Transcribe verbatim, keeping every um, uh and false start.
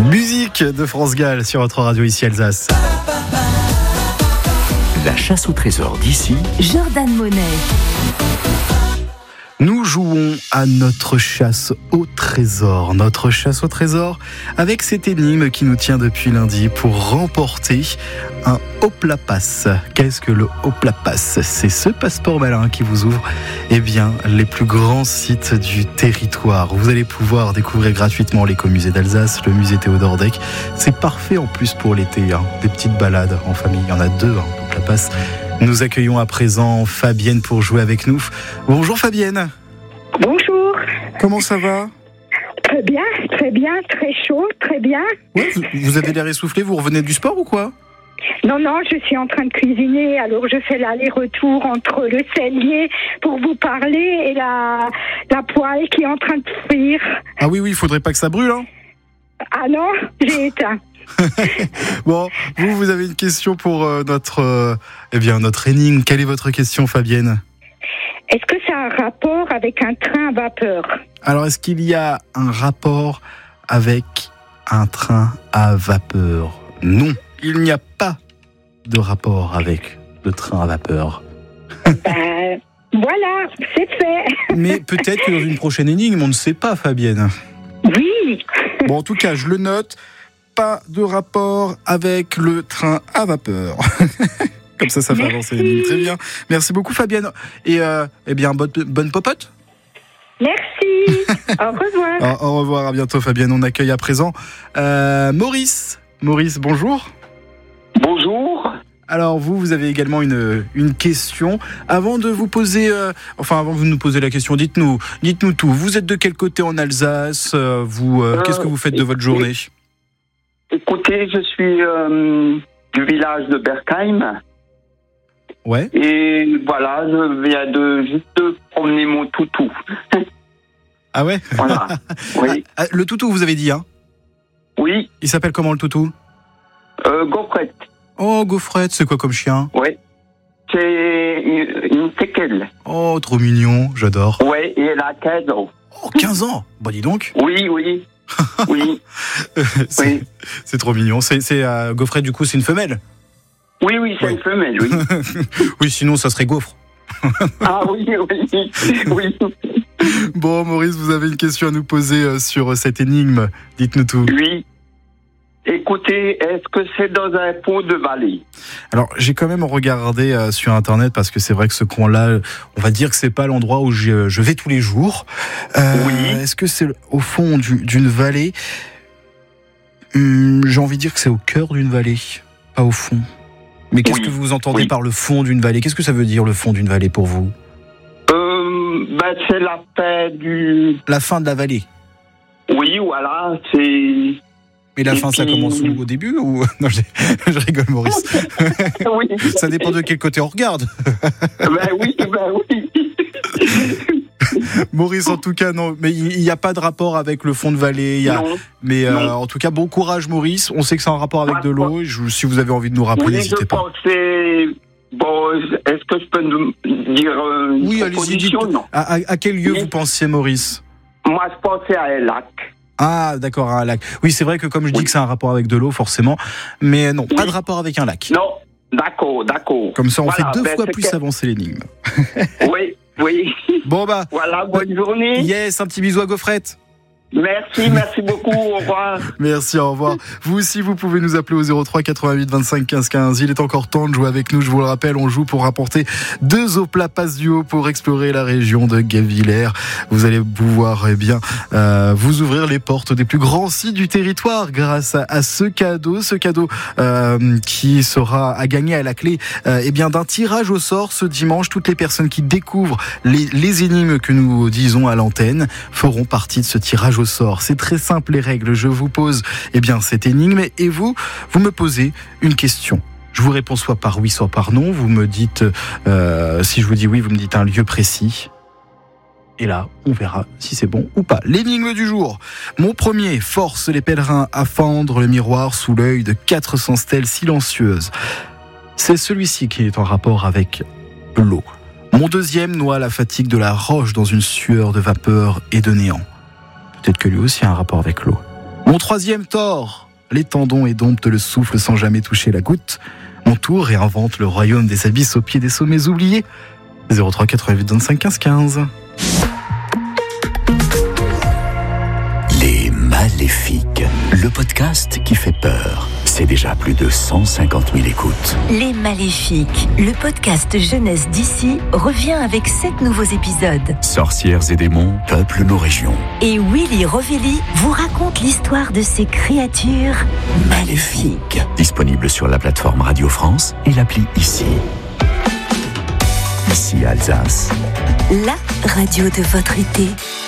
Musique de France Gall sur votre radio ici Alsace. La chasse au trésor d'ici, Jordan Monet. Nous jouons à notre chasse au trésor. Notre chasse au trésor avec cette énigme qui nous tient depuis lundi pour remporter un Hoplapass. Qu'est-ce que le Hoplapass ? C'est ce passeport malin qui vous ouvre eh bien, les plus grands sites du territoire. Vous allez pouvoir découvrir gratuitement l'écomusée d'Alsace, le musée Théodore Deck. C'est parfait en plus pour l'été. Hein. Des petites balades en famille. Il y en a deux, hein, Hoplapass. Nous accueillons à présent Fabienne pour jouer avec nous. Bonjour Fabienne. Bonjour. Comment ça va ? Très bien, très bien, très chaud, très bien. Ouais, vous, vous avez l'air essoufflé, vous revenez du sport ou quoi ? Non, non, je suis en train de cuisiner, alors je fais l'aller-retour entre le cellier pour vous parler et la, la poêle qui est en train de frire. Ah oui, oui, il faudrait pas que ça brûle, hein ? Ah non, j'ai éteint. Bon, vous, vous avez une question pour euh, notre, euh, eh bien, notre énigme. Quelle est votre question, Fabienne ? Est-ce que ça a un rapport avec un train à vapeur ? Alors, est-ce qu'il y a un rapport avec un train à vapeur ? Non, il n'y a pas de rapport avec le train à vapeur. Ben, voilà, c'est fait. Mais peut-être que dans une prochaine énigme, on ne sait pas, Fabienne. Oui. Bon, en tout cas, je le note. Pas de rapport avec le train à vapeur. Comme ça, ça fait avancer les lignes. Très bien. Merci beaucoup, Fabienne. Et euh, eh bien, bonne, bonne popote. Merci. Au revoir. Au, au revoir, à bientôt, Fabienne. On accueille à présent euh, Maurice. Maurice, bonjour. Bonjour. Alors, vous, vous avez également une, une question. Avant de vous poser, euh, enfin, avant de nous poser la question, dites-nous, dites-nous tout. Vous êtes de quel côté en Alsace ? Vous, euh, euh, qu'est-ce que vous faites de votre journée ? Écoutez, je suis euh, du village de Berkheim. Ouais. Et voilà, je viens de juste de promener mon toutou. Ah ouais ? Voilà. Oui. Ah, le toutou, vous avez dit, hein ? Oui. Il s'appelle comment, le toutou ? Euh, Gaufrette. Oh, Gaufrette, c'est quoi comme chien ? Oui. C'est une, une teckel. Oh, trop mignon, j'adore. Oui, et elle a quinze ans. Oh, quinze ans ? Bah dis donc. Oui, oui. Oui. c'est, oui. C'est trop mignon. C'est, c'est euh, Gaufrette, du coup, c'est une femelle ? Oui, oui, c'est oui. Une femelle, oui. Oui, sinon, ça serait Gaufre. Ah oui, oui, oui. Bon, Maurice, vous avez une question à nous poser sur cette énigme. Dites-nous tout. Oui. Écoutez, est-ce que c'est dans un pont de vallée ? Alors, j'ai quand même regardé euh, sur Internet parce que c'est vrai que ce coin-là, on va dire que c'est pas l'endroit où je, je vais tous les jours. Euh, oui. Est-ce que c'est au fond du, d'une vallée ? hum, J'ai envie de dire que c'est au cœur d'une vallée, pas au fond. Mais qu'est-ce oui. que vous entendez oui. par le fond d'une vallée ? Qu'est-ce que ça veut dire, le fond d'une vallée, pour vous ? euh, ben, c'est la fin du... La fin de la vallée ? Oui, voilà, c'est... Mais la Et fin, puis... ça commence au début ou... Non, je, je rigole, Maurice. Oui. Ça dépend de quel côté on regarde. Ben oui, ben oui. Maurice, en tout cas, non, mais il n'y a pas de rapport avec le fond de vallée. Y a... Non. Mais euh, non. En tout cas, bon courage, Maurice. On sait que c'est en rapport avec de l'eau. Je, si vous avez envie de nous rappeler, oui, n'hésitez je pas. Pensais... Bon, est-ce que je peux nous dire euh, une oui, allez-y, dites. Non. À, à, à quel lieu oui. vous pensiez, Maurice ? Moi, je pensais à un lac. Ah, d'accord, à un lac. Oui, c'est vrai que comme je oui. dis que c'est un rapport avec de l'eau, forcément. Mais non, oui. pas de rapport avec un lac. Non, d'accord, d'accord. Comme ça, on voilà, fait deux ben, fois plus que... avancer l'énigme. Oui, oui. Bon, bah. Voilà, bonne journée. Yes, un petit bisou à Gaufrette. Merci, merci beaucoup, au revoir. Merci, au revoir. Vous aussi, vous pouvez nous appeler au zéro trois quatre-vingt-huit vingt-cinq quinze quinze. Il est encore temps de jouer avec nous, je vous le rappelle, on joue pour rapporter deux Hoplapass duo pour explorer la région de Guebwiller. Vous allez pouvoir, eh bien, euh, vous ouvrir les portes des plus grands sites du territoire grâce à, à ce cadeau, ce cadeau euh, qui sera à gagner à la clé euh, eh bien, d'un tirage au sort ce dimanche. Toutes les personnes qui découvrent les, les énigmes que nous disons à l'antenne feront partie de ce tirage au sort. C'est très simple les règles. Je vous pose eh bien, cette énigme et vous, vous me posez une question. Je vous réponds soit par oui, soit par non. Vous me dites, euh, si je vous dis oui, vous me dites un lieu précis. Et là, on verra si c'est bon ou pas. L'énigme du jour. Mon premier force les pèlerins à fendre le miroir sous l'œil de quatre cents stèles silencieuses. C'est celui-ci qui est en rapport avec l'eau. Mon deuxième noie la fatigue de la roche dans une sueur de vapeur et de néant. Peut-être que lui aussi a un rapport avec l'eau. Mon troisième tort, les tendons et domptent le souffle sans jamais toucher la goutte. Mon tour réinvente le royaume des abysses au pied des sommets oubliés. zéro trois quatre-vingt-huit vingt-cinq quinze quinze. Les Maléfiques, le podcast qui fait peur. C'est déjà plus de cent cinquante mille écoutes. Les Maléfiques, le podcast jeunesse d'ici, revient avec sept nouveaux épisodes. Sorcières et démons peuplent nos régions. Et Willy Rovelli vous raconte l'histoire de ces créatures maléfiques. Disponible sur la plateforme Radio France et l'appli Ici. Ici Alsace. La radio de votre été.